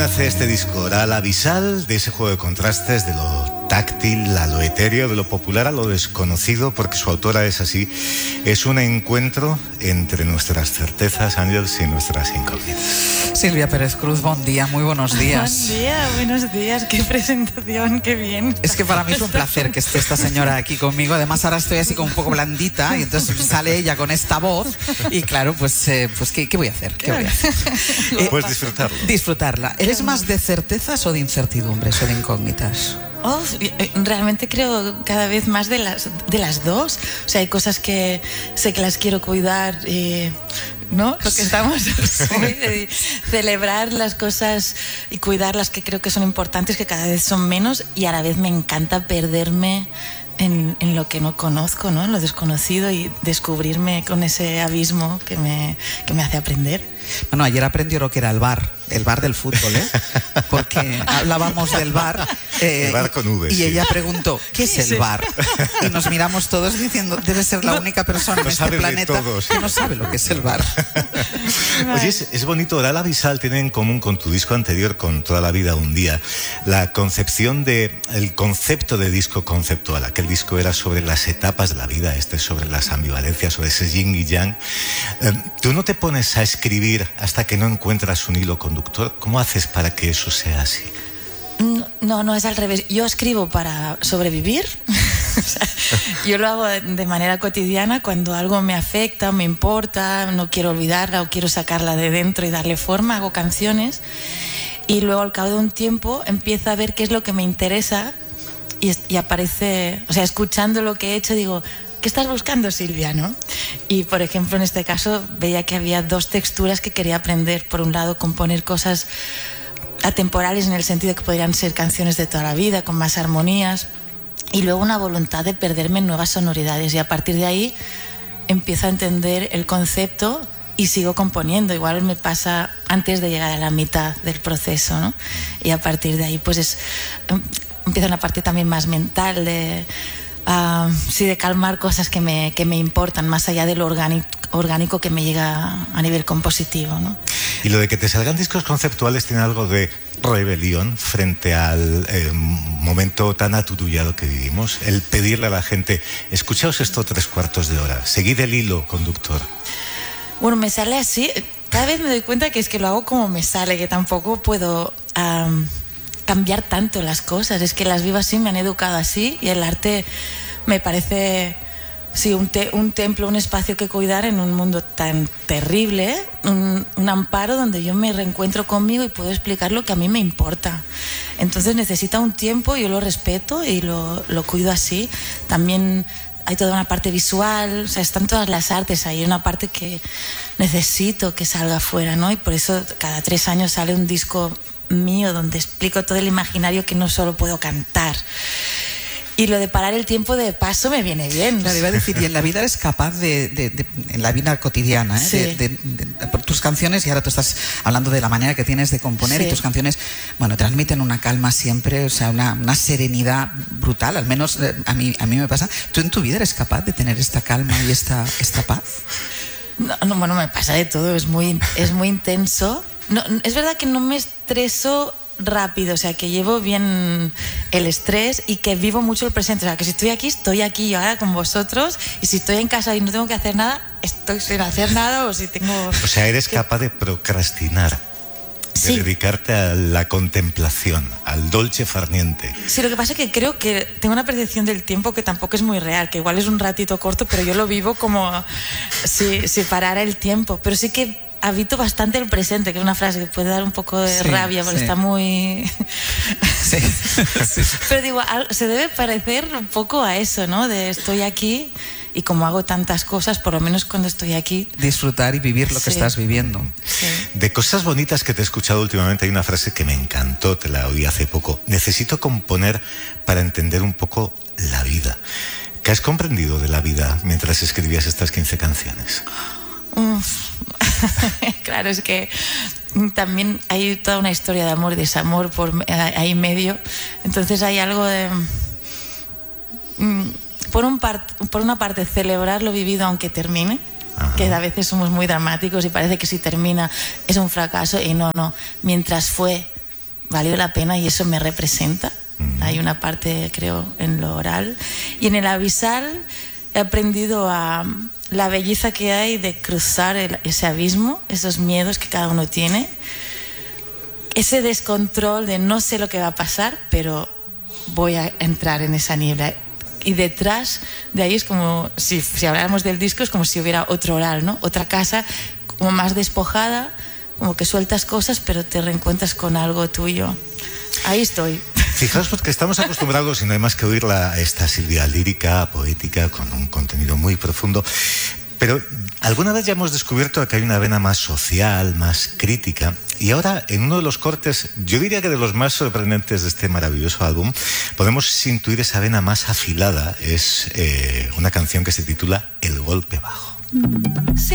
nace este disco? Oral Abisal, de ese juego de contrastes, de lo táctil a lo etéreo, de lo popular a lo desconocido, porque su autora es así. Es un encuentro entre nuestras certezas, Àngels, y nuestras incógnitas. Silvia Pérez Cruz, buen día, muy buenos días. Buen día, buenos días, qué presentación, qué bien. Es que para mí es un placer que esté esta señora aquí conmigo. Además ahora estoy así como un poco blandita y entonces sale ella con esta voz y claro, pues ¿qué voy a hacer? ¿Qué voy a hacer? Puedes disfrutarlo. Disfrutarla. ¿Eres más de certezas o de incertidumbres o de incógnitas? Oh, realmente creo cada vez más de las dos. O sea, hay cosas que sé que las quiero cuidar, ¿no? Lo que estamos hoy, celebrar las cosas y cuidar las que creo que son importantes, que cada vez son menos, y a la vez me encanta perderme en lo que no conozco, ¿no? En lo desconocido, y descubrirme con ese abismo que me hace aprender. Bueno, ayer aprendió lo que era el bar del fútbol, ¿eh? Porque hablábamos del bar. El bar con V. Y sí. ella preguntó, ¿qué es el bar? Y nos miramos todos diciendo, debe ser la única persona en este planeta que no sabe lo que es el bar. Oye, es bonito. Oral Abisal tiene en común con tu disco anterior, con Toda la vida un día, la concepción el concepto de disco conceptual. Aquel disco era sobre las etapas de la vida, este es sobre las ambivalencias, sobre ese yin y yang. ¿Tú no te pones a escribir hasta que no encuentras un hilo conductor? ¿Cómo haces para que eso sea así? No, es al revés. Yo escribo para sobrevivir. O sea, yo lo hago de manera cotidiana cuando algo me afecta, me importa, no quiero olvidarla o quiero sacarla de dentro y darle forma, hago canciones. Y luego al cabo de un tiempo empiezo a ver qué es lo que me interesa y aparece, o sea, escuchando lo que he hecho digo, ¿qué estás buscando, Silvia, no? Y, por ejemplo, en este caso veía que había dos texturas que quería aprender. Por un lado, componer cosas atemporales en el sentido que podrían ser canciones de toda la vida, con más armonías. Y luego una voluntad de perderme en nuevas sonoridades. Y a partir de ahí empiezo a entender el concepto y sigo componiendo. Igual me pasa antes de llegar a la mitad del proceso, ¿no? Y a partir de ahí, pues empieza una parte también más mental de calmar cosas que me importan, más allá de lo orgánico que me llega a nivel compositivo, ¿no? Y lo de que te salgan discos conceptuales tiene algo de rebelión frente al momento tan aturullado que vivimos. El pedirle a la gente, escuchaos esto 3/4 de hora, seguid el hilo conductor. Bueno, me sale así. Cada vez me doy cuenta que es que lo hago como me sale, que tampoco puedo cambiar tanto las cosas. Es que las vivo así, me han educado así, y el arte me parece sí, un templo, un espacio que cuidar en un mundo tan terrible, un amparo donde yo me reencuentro conmigo y puedo explicar lo que a mí me importa. Entonces necesita un tiempo, yo lo respeto y lo cuido así. También hay toda una parte visual, o sea, están todas las artes ahí, una parte que necesito que salga afuera, ¿no? Y por eso cada 3 años sale un disco mío donde explico todo el imaginario que no solo puedo cantar. Y lo de parar el tiempo de paso me viene bien. Claro, iba a decir, y en la vida eres capaz en la vida cotidiana, Sí. por tus canciones, y ahora tú estás hablando de la manera que tienes de componer, Sí. Y tus canciones, bueno, transmiten una calma siempre, o sea, una serenidad brutal, al menos a mí me pasa. ¿Tú en tu vida eres capaz de tener esta calma y esta paz? No, bueno, me pasa de todo, es muy intenso. No, es verdad que no me estreso rápido, o sea, que llevo bien el estrés y que vivo mucho el presente, o sea, que si estoy aquí yo ahora con vosotros, y si estoy en casa y no tengo que hacer nada, estoy sin hacer nada, o si tengo... O sea, eres capaz de procrastinar, de Sí. dedicarte a la contemplación, al dolce far niente. Sí, lo que pasa es que creo que tengo una percepción del tiempo que tampoco es muy real, que igual es un ratito corto, pero yo lo vivo como si parara el tiempo, pero sí que habito bastante el presente, que es una frase que puede dar un poco de rabia porque está muy... Sí. Sí. Pero digo, se debe parecer un poco a eso, ¿no? De estoy aquí y como hago tantas cosas, por lo menos cuando estoy aquí... Disfrutar y vivir lo que estás viviendo. Sí. De cosas bonitas que te he escuchado últimamente, hay una frase que me encantó, te la oí hace poco. Necesito componer para entender un poco la vida. ¿Qué has comprendido de la vida mientras escribías estas 15 canciones? Claro, es que también hay toda una historia de amor y desamor ahí medio. Entonces hay algo de... Por una parte, celebrar lo vivido aunque termine. Ajá. Que a veces somos muy dramáticos y parece que si termina es un fracaso, y no. Mientras fue, valió la pena y eso me representa. Hay una parte, creo, en lo oral. Y en el abisal he aprendido a la belleza que hay de cruzar ese abismo, esos miedos que cada uno tiene, ese descontrol de no sé lo que va a pasar, pero voy a entrar en esa niebla. Y detrás de ahí es como, si habláramos del disco, es como si hubiera otro oral, ¿no? Otra casa como más despojada, como que sueltas cosas, pero te reencuentras con algo tuyo. Ahí estoy. Fijaos, porque estamos acostumbrados, y no hay más que oír esta Silvia lírica, poética, con un contenido muy profundo. Pero alguna vez ya hemos descubierto que hay una vena más social, más crítica. Y ahora, en uno de los cortes, yo diría que de los más sorprendentes de este maravilloso álbum, podemos intuir esa vena más afilada. Es una canción que se titula El golpe bajo.